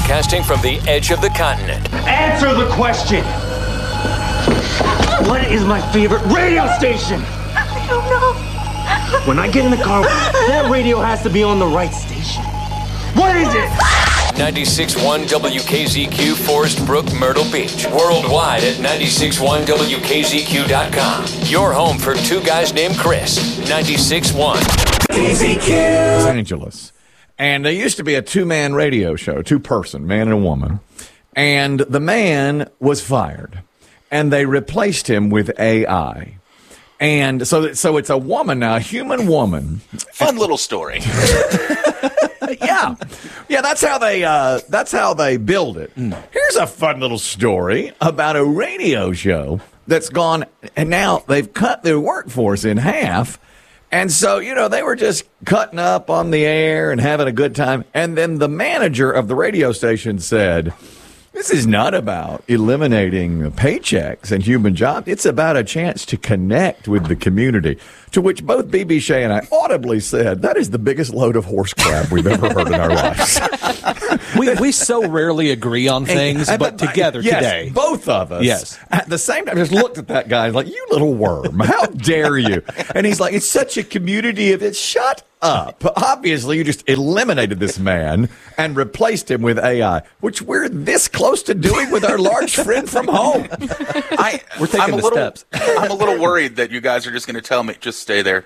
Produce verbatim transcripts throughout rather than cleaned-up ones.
Broadcasting from the edge of the continent. Answer the question. What is my favorite radio station? I don't know. When I get in the car, that radio has to be on the right station. What is it? ninety-six point one W K Z Q, Forest Brook, Myrtle Beach. Worldwide at ninety-six point one W K Z Q dot com. Your home for two guys named Chris. ninety-six point one K Z Q. Los Angeles. And there used to be a two-man radio show, two-person, man and a woman. And the man was fired. And they replaced him with A I. And so so it's a woman now, a human woman. Fun little story. Yeah. Yeah, that's how they uh, that's how they build it. Mm. Here's a fun little story about a radio show that's gone, and now they've cut their workforce in half. And so, you know, they were just cutting up on the air and having a good time. And then the manager of the radio station said, this is not about eliminating paychecks and human jobs. It's about a chance to connect with the community. To which both B B. Shea and I audibly said, that is the biggest load of horse crap we've ever heard in our lives. we we so rarely agree on things, and, but, but together yes, today. Both of us. Yes. At the same time, just looked at that guy like, you little worm. How dare you? And he's like, it's such a community of it. Shut up. Obviously, you just eliminated this man and replaced him with A I, which we're this close to doing with our large friend from home. I, we're taking I'm a the little, steps. I'm a little worried that you guys are just going to tell me, just stay there.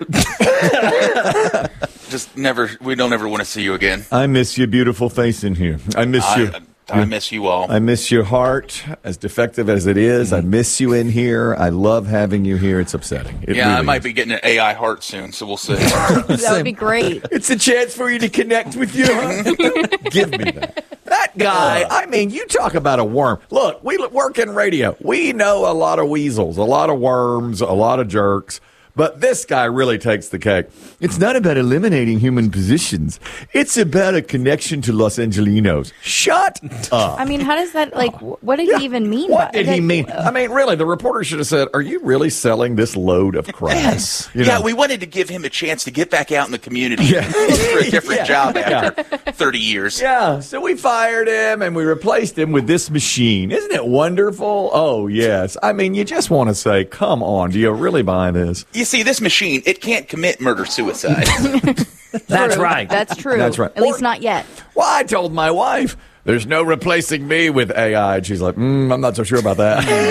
Just never, we don't ever want to see you again. I miss your beautiful face in here. I miss I, you. I miss you all. I miss your heart, as defective as it is. I miss you in here. I love having you here. It's upsetting. It yeah, really I might is. be getting an A I heart soon, so we'll see. That would be great. It's a chance for you to connect with you. Huh? Give me that. That guy, I mean, you talk about a worm. Look, we work in radio. We know a lot of weasels, a lot of worms, a lot of jerks. But this guy really takes the cake. It's not about eliminating human positions. It's about a connection to Los Angelinos. Shut up. I mean, how does that, like, what did Yeah. he even mean? What by did that? he mean? I mean, really, the reporter should have said, are you really selling this load of crap? Yes. You Yeah, know? we wanted to give him a chance to get back out in the community Yeah. and look for a different Yeah. job after thirty years. Yeah, so we fired him and we replaced him with this machine. Isn't it wonderful? Oh, yes. I mean, you just want to say, come on, do you really buy this? You see, this machine, it can't commit murder-suicide. That's True. right. That's true. That's right. At least not yet. Well, I told my wife, there's no replacing me with A I. And she's like, mm, I'm not so sure about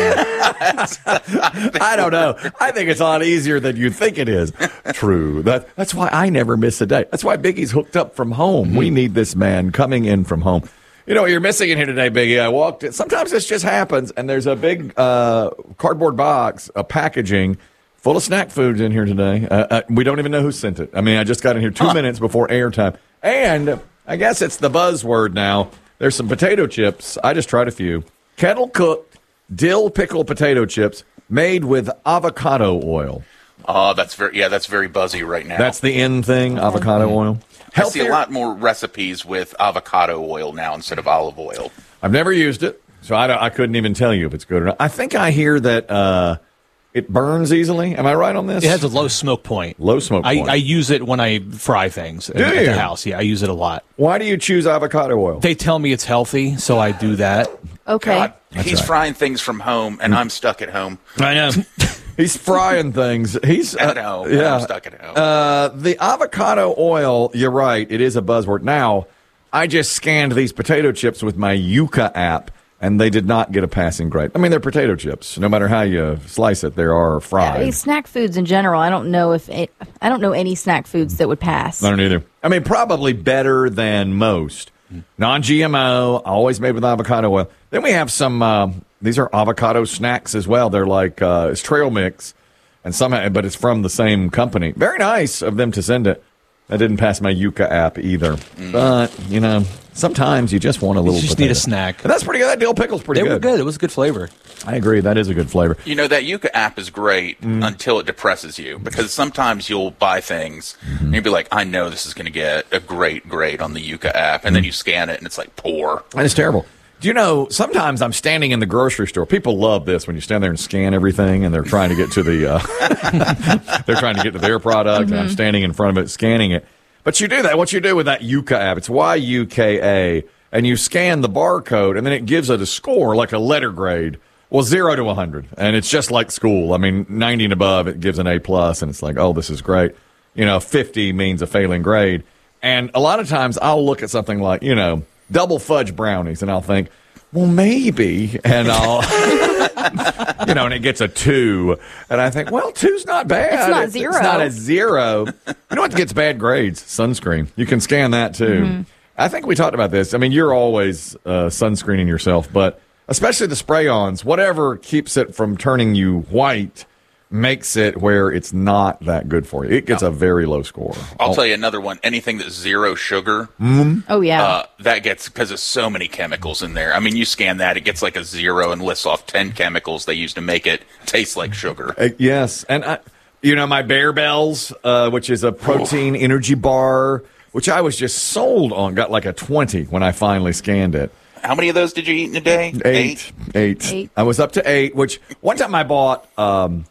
that. I don't know. I think it's a lot easier than you think it is. True. That, that's why I never miss a day. That's why Biggie's hooked up from home. Mm-hmm. We need this man coming in from home. You know what you're missing in here today, Biggie? I walked in. Sometimes this just happens, and there's a big uh, cardboard box, a packaging full of snack foods in here today. Uh, uh, we don't even know who sent it. I mean, I just got in here two huh. minutes before airtime. And I guess it's the buzzword now. There's some potato chips. I just tried a few. Kettle cooked dill pickle potato chips made with avocado oil. Oh, that's very yeah, that's very buzzy right now. That's the in thing, avocado oil. I see a lot more recipes with avocado oil now instead of olive oil. I've never used it, so I, don't, I couldn't even tell you if it's good or not. I think I hear that uh, it burns easily. Am I right on this? It has a low smoke point. Low smoke point. I, I use it when I fry things do at you? the house. Yeah, I use it a lot. Why do you choose avocado oil? They tell me it's healthy, so I do that. Okay. God, he's right. frying things from home, and I'm stuck at home. I know. He's frying things. He's uh, I know. Yeah. I'm stuck at home. Uh, the avocado oil, you're right. It is a buzzword. Now, I just scanned these potato chips with my Yuka app, and they did not get a passing grade. I mean, they're potato chips. No matter how you slice it, they are fried. Yeah, snack foods in general, I don't know if it, I don't know any snack foods that would pass. I don't either. I mean, probably better than most. Non-G M O, always made with avocado oil. Then we have some, uh, these are avocado snacks as well. They're like, uh, it's trail mix, and somehow, but it's from the same company. Very nice of them to send it. I didn't pass my Yuka app either. Mm. But, you know, sometimes you just want a little You just potato. need a snack. And that's pretty good. That dill pickle's pretty they good. They were good. It was a good flavor. I agree. That is a good flavor. You know, that Yuka app is great Mm. until it depresses you, because sometimes you'll buy things mm-hmm. and you'll be like, I know this is going to get a great grade on the Yuka app. And mm. then you scan it and it's like poor. And it's terrible. Do you know, sometimes I'm standing in the grocery store. People love this when you stand there and scan everything, and they're trying to get to the, uh, they're trying to get to their product, mm-hmm. and I'm standing in front of it, scanning it. But you do that. What you do with that Yuka app, it's Y U K A, and you scan the barcode, and then it gives it a score, like a letter grade. Well, zero to one hundred, and it's just like school. I mean, ninety and above, it gives an A plus, and it's like, oh, this is great. You know, fifty means a failing grade. And a lot of times I'll look at something like, you know, double fudge brownies, and I'll think, well, maybe, and I'll, you know, and it gets a two, and I think, well, two's not bad. It's not it's, zero. It's not a zero. You know what gets bad grades? Sunscreen. You can scan that, too. Mm-hmm. I think we talked about this. I mean, you're always uh, sunscreening yourself, but especially the spray-ons, whatever keeps it from turning you white makes it where it's not that good for you. It gets a very low score. I'll oh. tell you another one. Anything that's zero sugar, mm-hmm. oh yeah, uh, that gets, because there's so many chemicals in there. I mean, you scan that, it gets like a zero and lists off ten chemicals they use to make it taste like sugar. Uh, yes, and I, you know, my Bear Bells, uh, which is a protein oh. energy bar, which I was just sold on, got like a twenty when I finally scanned it. How many of those did you eat in a day? Eight. Eight. Eight. I was up to eight, which one time I bought um,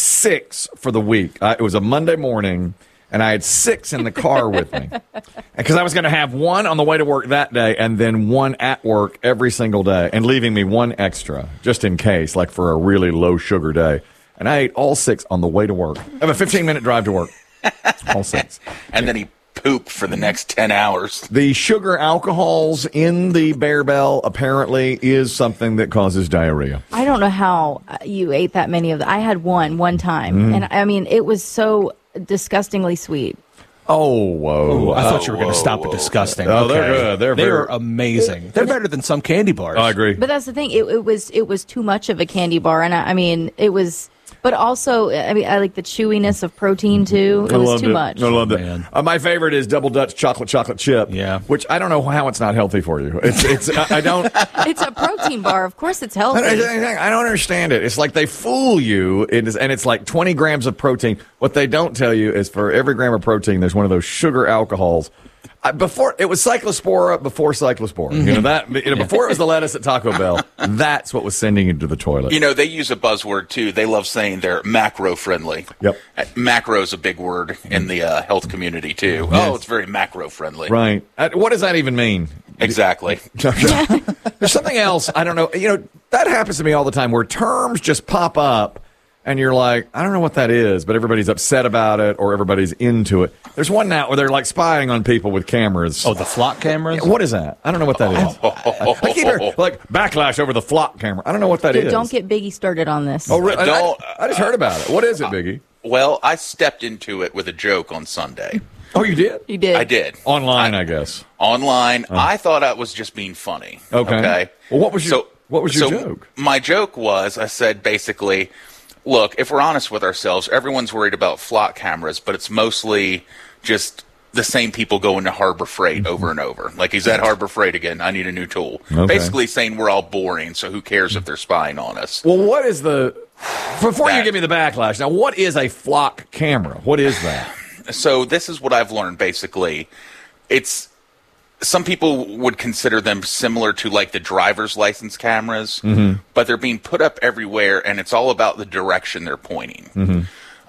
six for the week. I, it was a Monday morning, and I had six in the car with me. Because I was going to have one on the way to work that day and then one at work every single day and leaving me one extra just in case, like for a really low sugar day. And I ate all six on the way to work. I have a fifteen-minute drive to work. All six. And then he poop for the next ten hours. The sugar alcohols in the Bear Bell apparently is something that causes diarrhea. I don't know how you ate that many of them. I had one one time, mm. and I mean, it was so disgustingly sweet. Oh, whoa. Ooh, I thought oh, you were going to stop whoa. at disgusting. Oh, okay. they're good. They're, they're very, amazing. They're better than some candy bars. I agree. But that's the thing. It, it was it was too much of a candy bar, and I, I mean, it was... But also, I mean, I like the chewiness of protein, too. It I was too it. much. I loved oh, it. Uh, my favorite is Double Dutch Chocolate Chocolate Chip. Yeah. Which I don't know how it's not healthy for you. It's, it's, I, I don't... It's a protein bar. Of course it's healthy. I don't, I don't understand it. It's like they fool you, it is, and it's like twenty grams of protein. What they don't tell you is for every gram of protein, there's one of those sugar alcohols. I, before it was Cyclospora before Cyclospora. Mm-hmm. You know that. You know, before it was the lettuce at Taco Bell. That's what was sending you to the toilet. You know, they use a buzzword too. They love saying they're macro friendly. Yep. Uh, macro is a big word in the uh, health community too. Yes. Oh, it's very macro friendly. Right. Uh, what does that even mean? Exactly. There's something else. I don't know. You know, that happens to me all the time where terms just pop up. And you're like, I don't know what that is, but everybody's upset about it or everybody's into it. There's one now where they're like spying on people with cameras. Oh, the flock cameras? Yeah, what is that? I don't know what that is. I, I keep hearing, like, backlash over the flock camera. I don't know what that Dude, is. Don't get Biggie started on this. Oh, really? Don't, I, I just heard about it. What is it, Biggie? Well, I stepped into it with a joke on Sunday. Oh, you did? You did? I did. Online, I, I guess. Online. Oh. I thought I was just being funny. Okay. Okay. Well, what was your, so, what was your so joke? My joke was, I said basically... Look, if we're honest with ourselves, everyone's worried about flock cameras, but it's mostly just the same people going to Harbor Freight over and over. Like, he's at Harbor Freight again. I need a new tool. Okay. Basically saying we're all boring, so who cares if they're spying on us? Well, what is the... Before that, you give me the backlash, now, what is a flock camera? What is that? So this is what I've learned, basically. It's... Some people would consider them similar to like the driver's license cameras, mm-hmm. but they're being put up everywhere, and it's all about the direction they're pointing. Mm-hmm.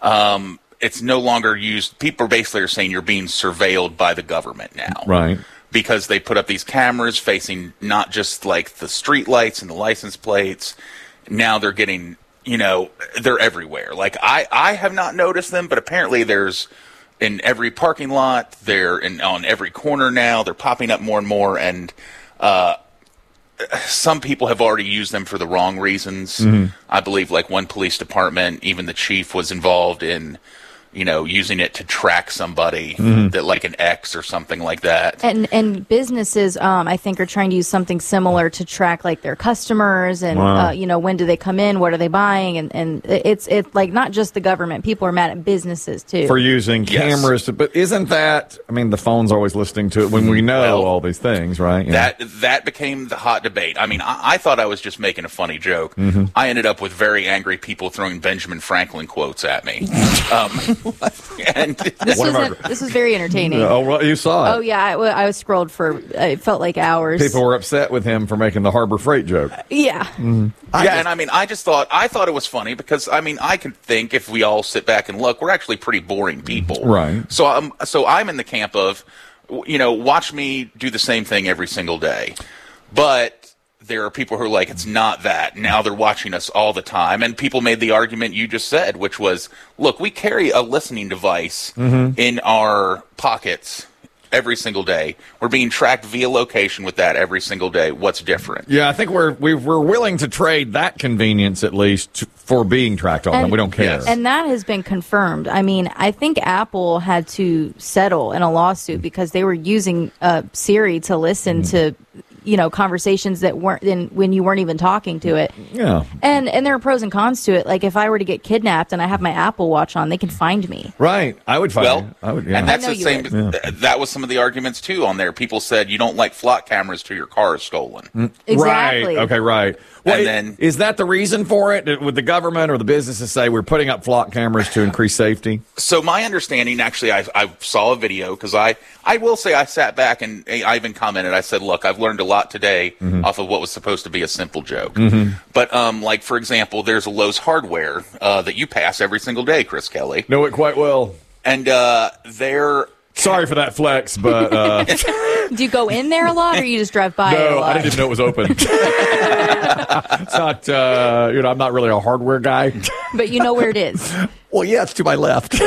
Um, it's no longer used. People basically are saying you're being surveilled by the government now, right? Because they put up these cameras facing not just like the street lights and the license plates. Now they're getting, you know, they're everywhere. Like I, I have not noticed them, but apparently there's. In every parking lot, they're in, on every corner now. They're popping up more and more, and uh, some people have already used them for the wrong reasons. Mm-hmm. I believe, like one police department, even the chief was involved in, you know, using it to track somebody mm-hmm. that, like an ex or something like that. And and businesses, um, I think, are trying to use something similar to track like their customers and wow. uh, you know, when do they come in, what are they buying, and and it's it's like not just the government. People are mad at businesses too for using cameras. Yes. To, but isn't that? I mean, the phone's always listening to it when we know well, all these things, right? Yeah. That that became the hot debate. I mean, I, I thought I was just making a funny joke. Mm-hmm. I ended up with very angry people throwing Benjamin Franklin quotes at me. um, and this was a, this was very entertaining. Oh, well, you saw it. Oh yeah, I, I was scrolled for it felt like hours. People were upset with him for making the Harbor Freight joke. Yeah, mm-hmm. yeah, just, and I mean, I just thought I thought it was funny because I mean, I could think if we all sit back and look, we're actually pretty boring people, right? So I'm so I'm in the camp of you know, watch me do the same thing every single day. But there are people who are like, it's not that. Now they're watching us all the time. And people made the argument you just said, which was, look, we carry a listening device mm-hmm. in our pockets every single day. We're being tracked via location with that every single day. What's different? Yeah, I think we're we, we're willing to trade that convenience at least for being tracked all the time. We don't care. Yes. And that has been confirmed. I mean, I think Apple had to settle in a lawsuit because they were using uh, Siri to listen mm. to, you know, conversations that weren't in when you weren't even talking to it. Yeah. And and there are pros and cons to it. Like if I were to get kidnapped and I have my Apple Watch on, they can find me. Right. I would find well, you. I would, yeah. And that's I know the you same. would. Th- that was some of the arguments too on there. People said you don't like flock cameras till your car is stolen. Mm. Exactly. Right. Okay. Right. Well, and it, then is that the reason for it? Would the government or the businesses say we're putting up flock cameras to increase safety? So my understanding, actually, I, I saw a video because I, I will say I sat back and I even commented. I said, look, I've learned a lot today mm-hmm. off of what was supposed to be a simple joke. Mm-hmm. But um, like, for example, there's a Lowe's Hardware uh, that you pass every single day, Chris Kelly. Know it quite well. And uh, they're... Sorry for that flex, but... Uh... Do you go in there a lot, or you just drive by? No, it a lot? I didn't even know it was open. It's not, uh, you know, I'm not really a hardware guy. But you know where it is. Well, yeah, it's to my left.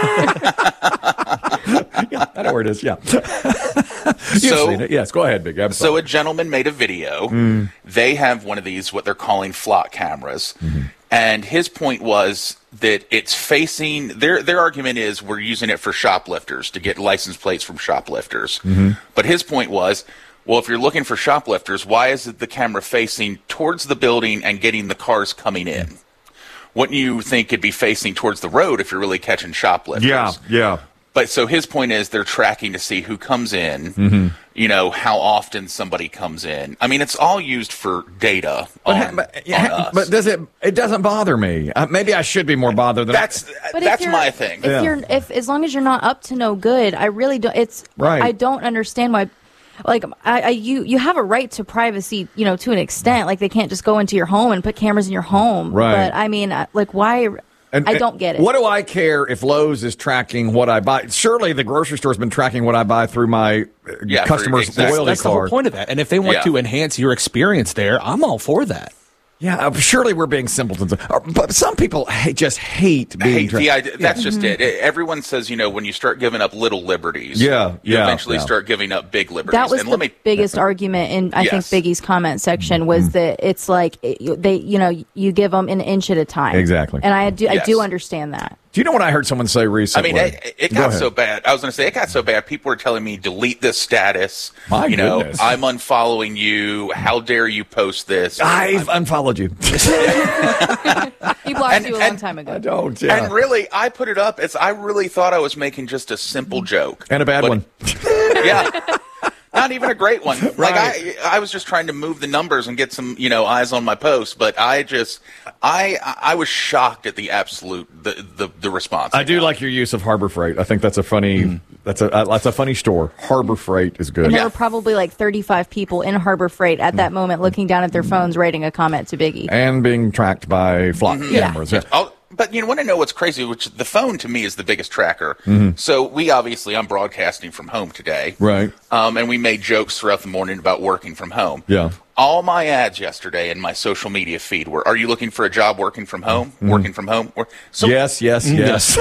Yeah, I know where it is, yeah. You've so, seen it. Yes, go ahead, Big. I'm so sorry. a gentleman made a video. Mm. They have one of these, what they're calling flock cameras. Mm-hmm. And his point was that it's facing, their their argument is we're using it for shoplifters to get license plates from shoplifters. Mm-hmm. But his point was, well, if you're looking for shoplifters, why is it the camera facing towards the building and getting the cars coming in? Wouldn't you think it'd be facing towards the road if you're really catching shoplifters? Yeah, yeah. But so his point is they're tracking to see who comes in, mm-hmm. you know, how often somebody comes in. I mean, it's all used for data on, but, but, on us. But does it? It doesn't bother me. Uh, maybe I should be more bothered than that's but that's if my thing. If Yeah. you're, if as long as you're not up to no good, I really don't. It's Right. I don't understand why. Like I, I, you, you have a right to privacy, you know, to an extent. Like they can't just go into your home and put cameras in your home. Right. But I mean, like why? And, I don't get it. What do I care if Lowe's is tracking what I buy? Surely the grocery store's been tracking what I buy through my uh, Yeah, for- customers' exactly. loyalty That's the whole card. point of that. And if they want Yeah. to enhance your experience there, I'm all for that. Yeah, uh, surely we're being simpletons. Uh, But some people ha- just hate being Hey, tracked. the idea, that's just it. It- Everyone says, you know, when you start giving up little liberties, Yeah, you yeah, eventually yeah. start giving up big liberties. That was and the let me, biggest argument in I Yes. think Biggie's comment section was that it's like it, you- they, you know, you give them an inch at a time. Exactly. And I do, I Yes. do understand that. Do you know what I heard someone say I recently? mean, it, it Go got ahead. so bad. I was going to say it got so bad. People were telling me delete this status. My you know, goodness. I'm unfollowing you. How dare you post this? I've unfollowed you. He blocked And- you a long and- time ago. I don't. Yeah. And really, I put it up. It's I really thought I was making just a simple joke And a bad But- one. Yeah. Not even a great one. Like Right. I, I was just trying to move the numbers and get some, you know, eyes on my post. But I just, I, I was shocked at the absolute, the, the, the response. I do like your use of Harbor Freight. I think that's a funny. That's a uh, that's a funny store. Harbor Freight is good. And there Yeah. were probably like thirty-five people in Harbor Freight at that moment looking down at their phones, writing a comment to Biggie. And being tracked by flock cameras. Yeah. I'll, but you want to know what's crazy? Which the phone to me is the biggest tracker. Mm-hmm. So we obviously, I'm broadcasting from home today, Right. Um, and we made jokes throughout the morning about working from home. Yeah. All my ads yesterday in my social media feed were: "Are you looking for a job working from home? Mm-hmm. Working from home?" Or so. Yes, yes, yes.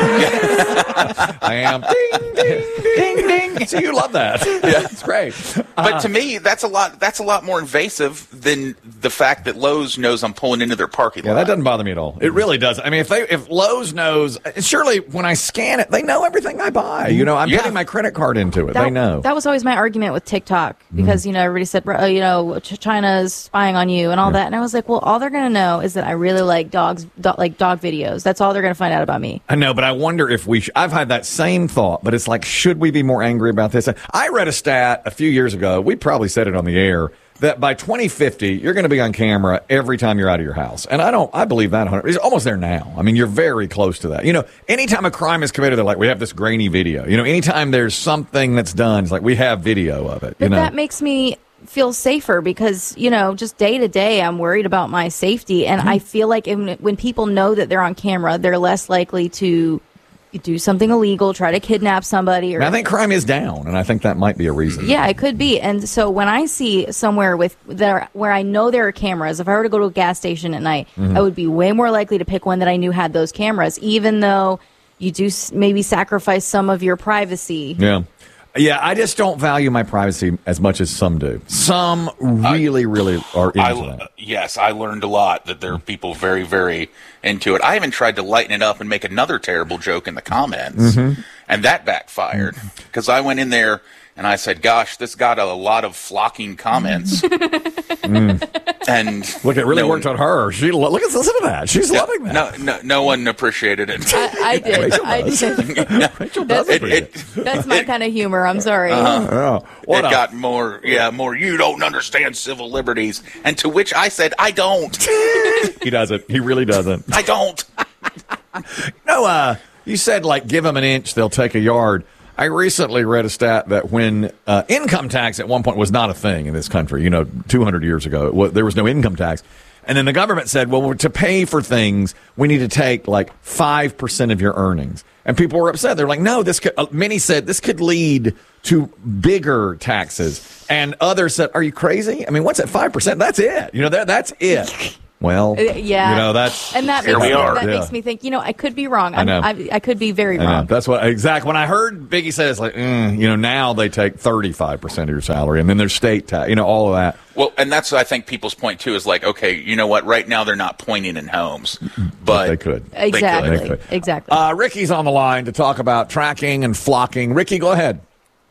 I am. Ding, ding, ding, ding. So you love that. Yeah, it's great. But to me, that's a lot. That's a lot more invasive than the fact that Lowe's knows I'm pulling into their parking Yeah, lot. that doesn't bother me at all. It really does. I mean, if they if Lowe's knows, surely when I scan it, they know everything I buy. You know, I'm Yeah. putting my credit card into it. That, they know. That was always my argument with TikTok because, you know, everybody said, uh, you know, Ch- China's spying on you and all that. And I was like, well, all they're going to know is that I really like dogs, do- like dog videos. That's all they're going to find out about me. I know, but I wonder if we. Sh- I've had that same thought, but it's like, should we be more angry about this? I read a stat a few years ago. We probably said it on the air that by twenty fifty, you're going to be on camera every time you're out of your house. And I don't. I believe that one hundred. It's almost there now. I mean, you're very close to that. You know, anytime a crime is committed, they're like, we have this grainy video. You know, anytime there's something that's done, it's like we have video of it. But You know, that makes me feel safer because, you know, just day to day, I'm worried about my safety. And I feel like in, when people know that they're on camera, they're less likely to do something illegal, try to kidnap somebody. Or I think crime is down, and I think that might be a reason. Yeah, it could be. And so when I see somewhere with there where I know there are cameras, if I were to go to a gas station at night, mm-hmm. I would be way more likely to pick one that I knew had those cameras, even though you do maybe sacrifice some of your privacy. Yeah. Yeah, I just don't value my privacy as much as some do. Some really, uh, really are into I, that. Yes, I learned a lot that there are people very, very into it. I even tried to lighten it up and make another terrible joke in the comments, mm-hmm. and that backfired because I went in there and I said, "Gosh, this got a, a lot of flocking comments." mm. And look, it really no worked one, on her. She look, listen to that. She's no, loving that. No, no, no one appreciated it. I, I did. Rachel I does. did. Rachel does That's, it, it, that's my kind of humor. I'm sorry. Uh-huh. Oh, it a- got more, yeah, more. You don't understand civil liberties, and to which I said, I don't. He doesn't. He really doesn't. I don't. No, uh, you said like give them an inch, they'll take a yard. I recently read a stat that when uh, income tax at one point was not a thing in this country, you know, two hundred years ago, it was, there was no income tax. And then the government said, well, to pay for things, we need to take like five percent of your earnings. And people were upset. They're like, no, this could, uh, many said this could lead to bigger taxes. And others said, are you crazy? I mean, what's at five percent? That's it. You know, that, that's it. Well, uh, yeah, you know, that's and that here makes, we are. That yeah. makes me think. You know, I could be wrong. I'm, I know. I, I could be very I wrong. know. That's what exactly. When I heard Biggie say it's like, mm, you know, now they take thirty-five percent of your salary, and then there's state tax. You know, all of that. Well, and that's I think people's point too is like, okay, you know what? Right now they're not pointing in homes, but, But they could. Exactly. They They could. Exactly. Uh, Ricky's on the line to talk about tracking and flocking. Ricky, go ahead.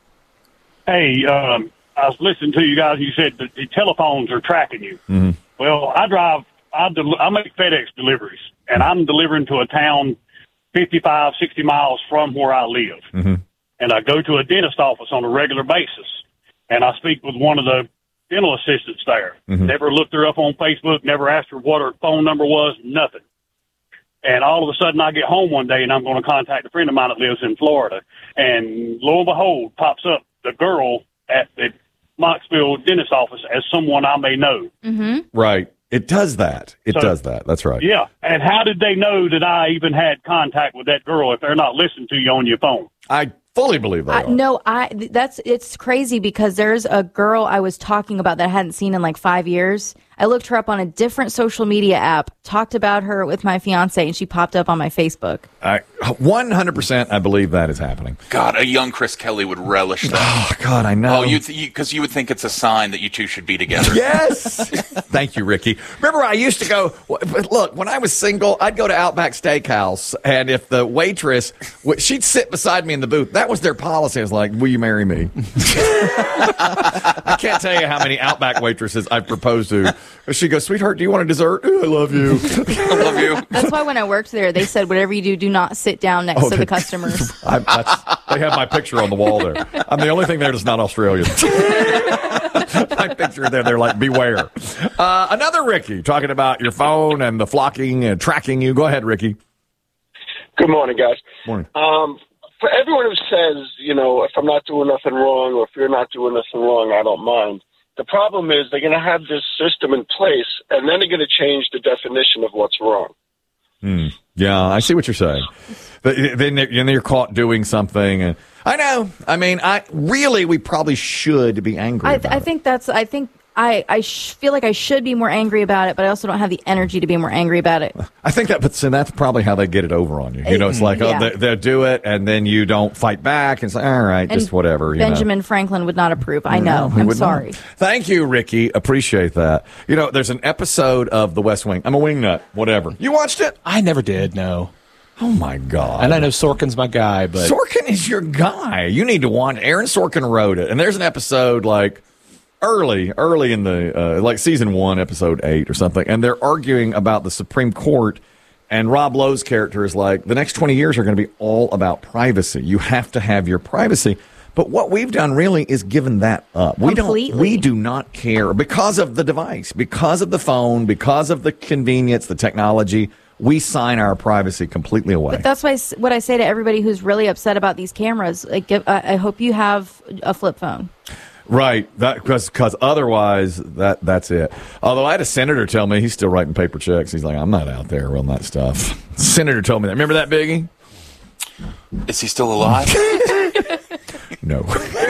Hey, um, I was listening to you guys. You said that the telephones are tracking you. Mm-hmm. Well, I drive. I, del- I make FedEx deliveries, and I'm delivering to a town fifty-five, sixty miles from where I live. Mm-hmm. And I go to a dentist office on a regular basis, and I speak with one of the dental assistants there. Mm-hmm. Never looked her up on Facebook, never asked her what her phone number was, nothing. And all of a sudden I get home one day, and I'm going to contact a friend of mine that lives in Florida. And lo and behold, pops up the girl at the Moxville dentist office as someone I may know. Mm-hmm. Right. It does that. It So- does that. That's right. Yeah. And how did they know that I even had contact with that girl if they're not listening to you on your phone? I fully believe that. I, no, I. That's it's crazy because there's a girl I was talking about that I hadn't seen in like five years. I looked her up on a different social media app, talked about her with my fiance, and she popped up on my Facebook. I one hundred percent. I believe that is happening. God, a young Chris Kelly would relish that. Oh God, I know. Oh, you because you, you would think it's a sign that you two should be together. Yes. Thank you, Ricky. Remember, I used to go. Look, when I was single, I'd go to Outback Steakhouse, and if the waitress, she'd sit beside me in the booth. That was their policy. I was like, "Will you marry me?" I can't tell you how many Outback waitresses I've proposed to. She goes, "Sweetheart, do you want a dessert?" "Ooh, I love you." I love you. That's why when I worked there, they said, whatever you do, do not sit down next Oh, to they- the customers. I, that's, they have my picture on the wall there. I'm the only thing there that's not Australian. My picture there. They're like, beware. Uh, another Ricky talking about your phone and the flocking and tracking you. Go ahead, Ricky. Good morning, guys. Morning. Um, for everyone who says, you know, if I'm not doing nothing wrong or if you're not doing nothing wrong, I don't mind. The problem is they're going to have this system in place, and then they're going to change the definition of what's wrong. Hmm. Yeah, I see what you're saying. But then they're, then you're caught doing something. And I know. I mean, I really, we probably should be angry I, about I it. think that's. I think I. I sh- feel like I should be more angry about it, but I also don't have the energy to be more angry about it. I think that, but so that's probably how they get it over on you. You know, it's like, Yeah. oh, they, they'll do it, and then you don't fight back. And it's like, all right, just And whatever. You know? Benjamin Franklin would not approve. I know. No, he I'm would sorry. not. Thank you, Ricky. Appreciate that. You know, there's an episode of The West Wing. I'm a wingnut. Whatever. You watched it? I never did, no. Oh, my God. And I know Sorkin's my guy, but Sorkin is your guy. You need to watch. Aaron Sorkin wrote it. And there's an episode like early, early in the, uh, like season one, episode eight or something. And they're arguing about the Supreme Court. And Rob Lowe's character is like, the next twenty years are going to be all about privacy. You have to have your privacy. But what we've done really is given that up. We don't, Completely. we do not care because of the device, because of the phone, because of the convenience, the technology. We sign our privacy completely away. But that's why s- what I say to everybody who's really upset about these cameras. Like, give, I I hope you have a flip phone. Right, because because otherwise that that's it. Although I had a senator tell me he's still writing paper checks. He's like, I'm not out there on that stuff. Senator told me that. Remember that, Biggie? Is he still alive? No.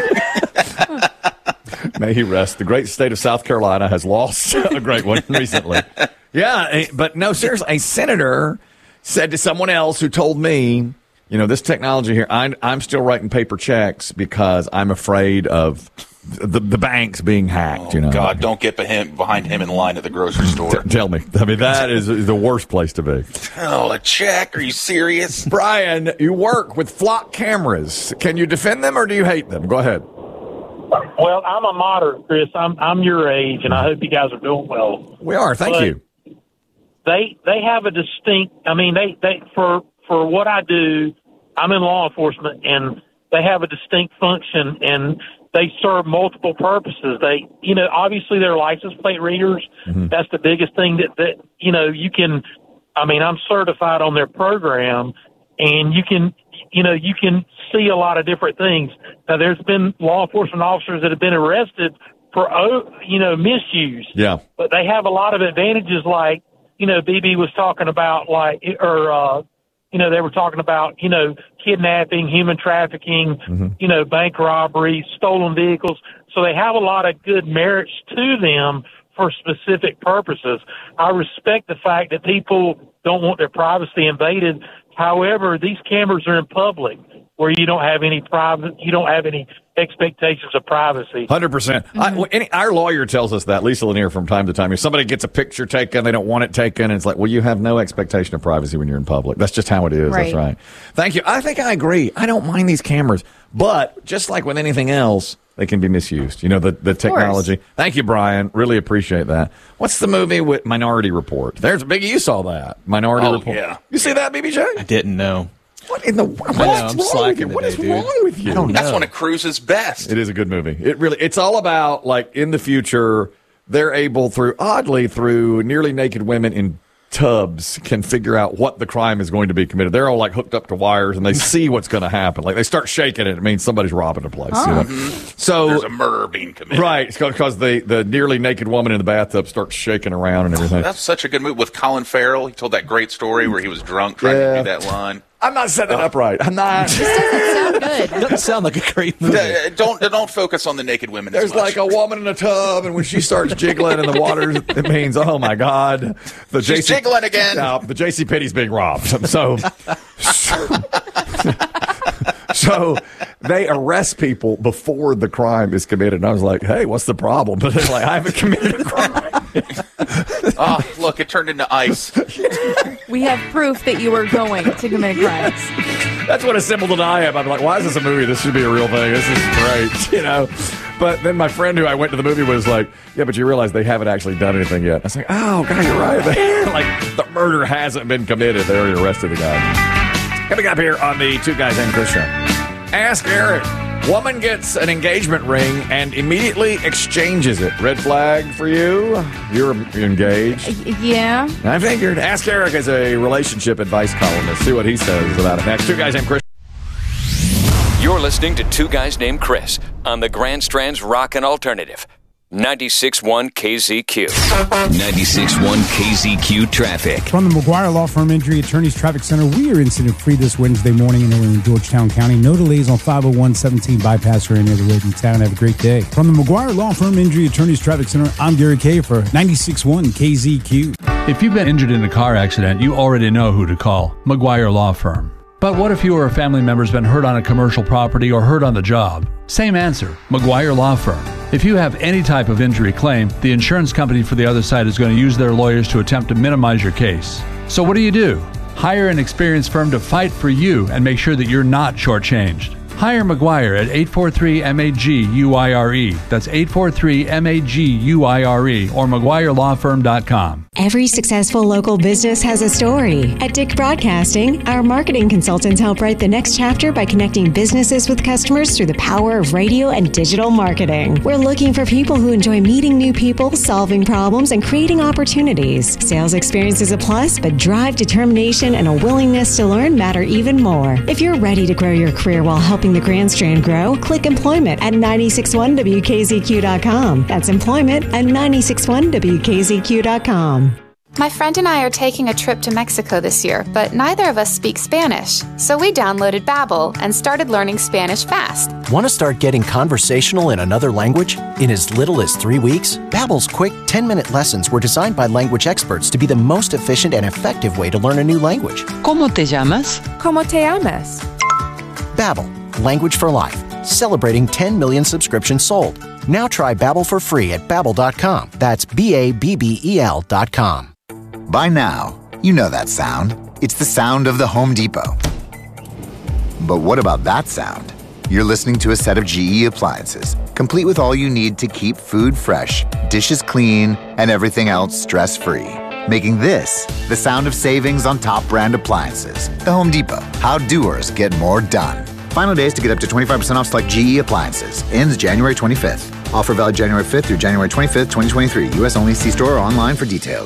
May he rest. The great state of South Carolina has lost a great one recently. Yeah, but no, seriously, a senator said to someone else who told me, you know, this technology here, I'm, I'm still writing paper checks because I'm afraid of the the banks being hacked. Oh, you know, God, don't get behind, behind him in line at the grocery store. T- tell me. I mean, that is the worst place to be. Oh, a check? Are you serious? Brian, you work with flock cameras. Can you defend them or do you hate them? Go ahead. Well, I'm a modern, Chris. I'm I'm your age, and I hope you guys are doing well. We are. Thank but you. They they have a distinct. I mean, they, they for for what I do, I'm in law enforcement, and they have a distinct function, and they serve multiple purposes. They, you know, obviously they're license plate readers. Mm-hmm. That's the biggest thing that that you know you can. I mean, I'm certified on their program, and you can, you know, you can see a lot of different things. Now, there's been law enforcement officers that have been arrested for, you know, misuse. Yeah. But they have a lot of advantages, like, you know, B B was talking about, like, or, uh, you know, they were talking about, you know, kidnapping, human trafficking, mm-hmm. you know, bank robbery, stolen vehicles. So they have a lot of good merits to them for specific purposes. I respect the fact that people don't want their privacy invaded. However, these cameras are in public where you don't have any private, you don't have any expectations of privacy. one hundred percent. Mm-hmm. I, any, our lawyer tells us that, Lisa Lanier, from time to time. If somebody gets a picture taken, they don't want it taken, and it's like, well, you have no expectation of privacy when you're in public. That's just how it is. Right. That's right. Thank you. I think I agree. I don't mind these cameras. But just like with anything else, they can be misused. You know, the, the technology. Thank you, Brian. Really appreciate that. What's the movie with Minority Report? There's a Biggie. You saw that. Minority oh, Report. Yeah. You see that, B B J? I didn't know. What in the what's know, wrong I'm with you? What today, is dude. wrong with you? I don't know. That's one of Cruise's best. It is a good movie. It really. It's all about, like, in the future, they're able through oddly through nearly naked women in tubs can figure out what the crime is going to be committed. They're all like hooked up to wires and they see what's going to happen. Like they start shaking it, it means somebody's robbing a place. Oh. You know? Mm-hmm. So there's a murder being committed. Right, because the the nearly naked woman in the bathtub starts shaking around and everything. That's such a good movie with Colin Farrell. He told that great story where he was drunk trying Yeah. to do that line. I'm not setting it up right. I'm not. This doesn't sound good. It doesn't sound like a great movie. Uh, don't don't focus on the naked women. There's as much. like a woman in a tub, and when she starts jiggling in the water, it means, oh my God, the She's J C jiggling again. No, the J C Penney's being robbed. So, so, so they arrest people before the crime is committed. And I was like, hey, what's the problem? But they're like, I haven't committed a crime. Oh, look, it turned into ice. We have proof that you were going to commit crimes. That's what a simple deny am. I'm like, why is this a movie? This should be a real thing. This is great, you know. But then my friend who I went to the movie was like, yeah, but you realize they haven't actually done anything yet. I was like, oh, God, you're right. Like, the murder hasn't been committed. They already arrested the guy. Coming up here on the Two Guys Named Chris show. Ask Eric. Woman gets an engagement ring and immediately exchanges it. Red flag for you? You're, you're engaged. Yeah. I figured. Ask Eric as a relationship advice columnist. See what he says about it next. Two Guys Named Chris. You're listening to Two Guys Named Chris on the Grand Strand's Rockin' Alternative. ninety-six point one K Z Q. ninety-six point one K Z Q traffic. From the McGuire Law Firm Injury Attorneys Traffic Center, we are incident-free this Wednesday morning in in Georgetown County. No delays on five oh one seventeen bypass or any other road in town. Have a great day. From the McGuire Law Firm Injury Attorneys Traffic Center, I'm Gary Kay for ninety-six point one K Z Q. If you've been injured in a car accident, you already know who to call. McGuire Law Firm. But what if you or a family member's been hurt on a commercial property or hurt on the job? Same answer, McGuire Law Firm. If you have any type of injury claim, the insurance company for the other side is going to use their lawyers to attempt to minimize your case. So what do you do? Hire an experienced firm to fight for you and make sure that you're not shortchanged. Hire McGuire at eight four three M A G U I R E. That's eight four three M A G U I R E or McGuire Law Firm dot com. Every successful local business has a story. At Dick Broadcasting, our marketing consultants help write the next chapter by connecting businesses with customers through the power of radio and digital marketing. We're looking for people who enjoy meeting new people, solving problems, and creating opportunities. Sales experience is a plus, but drive, determination, and a willingness to learn matter even more. If you're ready to grow your career while helping the Grand Strand grow, click employment at nine six one W K Z Q dot com. That's employment at nine six one W K Z Q dot com. My friend and I are taking a trip to Mexico this year, but neither of us speak Spanish. So we downloaded Babbel and started learning Spanish fast. Want to start getting conversational in another language? In as little as three weeks? Babbel's quick ten-minute lessons were designed by language experts to be the most efficient and effective way to learn a new language. ¿Cómo te llamas? ¿Cómo te llamas? Babbel, language for life. Celebrating ten million subscriptions sold. Now try Babbel for free at babbel dot com. That's B A B B E L dot com. By now, you know that sound. It's the sound of the Home Depot. But what about that sound? You're listening to a set of G E appliances, complete with all you need to keep food fresh, dishes clean, and everything else stress-free. Making this the sound of savings on top brand appliances. The Home Depot. How doers get more done. Final days to get up to twenty-five percent off select G E appliances. Ends January twenty-fifth. Offer valid January fifth through January twenty-fifth, twenty twenty-three. U S only. See store or online for details.